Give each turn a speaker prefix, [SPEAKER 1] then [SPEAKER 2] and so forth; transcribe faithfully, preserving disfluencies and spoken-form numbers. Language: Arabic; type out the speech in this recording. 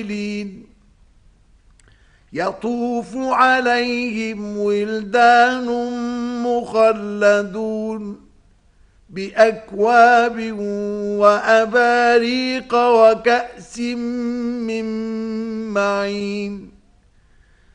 [SPEAKER 1] يطوف عليهم ولدان مخلدون بأكواب وأباريق وكأس من معين